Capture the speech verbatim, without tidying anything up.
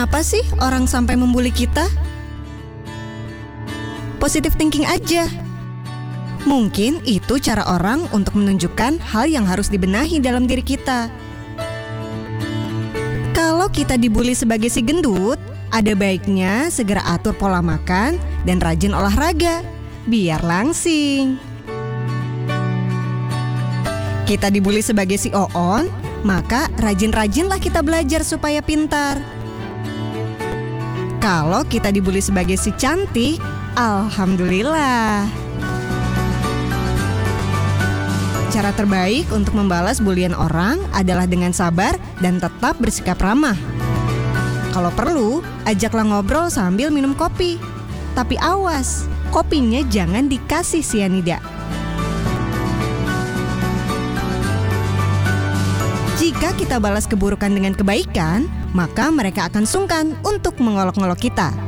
Kenapa sih orang sampai membuli kita? Positive thinking aja. Mungkin itu cara orang untuk menunjukkan hal yang harus dibenahi dalam diri kita. Kalau kita dibully sebagai si gendut, ada baiknya segera atur pola makan dan rajin olahraga, biar langsing. Kita dibully sebagai si Oon, maka rajin-rajinlah kita belajar supaya pintar. Kalau kita dibully sebagai si cantik, alhamdulillah. Cara terbaik untuk membalas bulian orang adalah dengan sabar dan tetap bersikap ramah. Kalau perlu, ajaklah ngobrol sambil minum kopi. Tapi awas, kopinya jangan dikasih sianida. Jika kita balas keburukan dengan kebaikan, maka mereka akan sungkan untuk mengolok-ngolok kita.